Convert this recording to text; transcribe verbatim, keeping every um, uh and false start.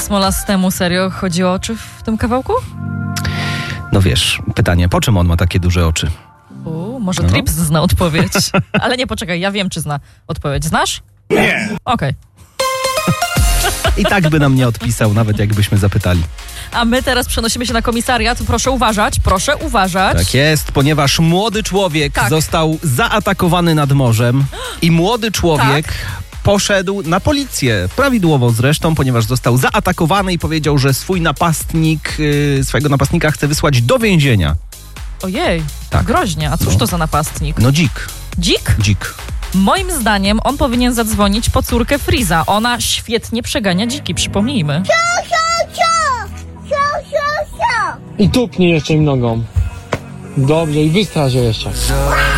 Smolastemu serio chodzi o oczy w tym kawałku? No wiesz, pytanie, po czym on ma takie duże oczy? U, może No. Trips zna odpowiedź. Ale nie, poczekaj, ja wiem, czy zna odpowiedź. Znasz? Nie. Okej. I tak by nam nie odpisał, nawet jakbyśmy zapytali. A my teraz przenosimy się na komisariat. Proszę uważać, proszę uważać. Tak jest, ponieważ młody człowiek Tak. został zaatakowany nad morzem i młody człowiek Tak. poszedł na policję, prawidłowo zresztą, ponieważ został zaatakowany i powiedział, że swój napastnik, yy, swojego napastnika chce wysłać do więzienia. Ojej, Tak. groźnie. A cóż No. to za napastnik? No dzik, Dzik? dzik. Moim zdaniem on powinien zadzwonić po córkę Freeza. Ona świetnie przegania dziki, przypomnijmy. I tupnij jeszcze im nogą. Dobrze, i wystraż je jeszcze.